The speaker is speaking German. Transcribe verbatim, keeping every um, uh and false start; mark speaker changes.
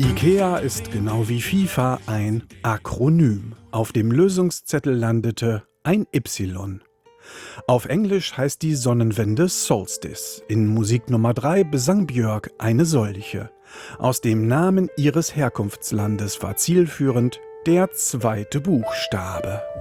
Speaker 1: IKEA ist genau wie FIFA ein Akronym. Auf dem Lösungszettel landete ein Y. Auf Englisch heißt die Sonnenwende Solstice. In Musik Nummer drei besang Björk eine solche. Aus dem Namen ihres Herkunftslandes war zielführend der zweite Buchstabe.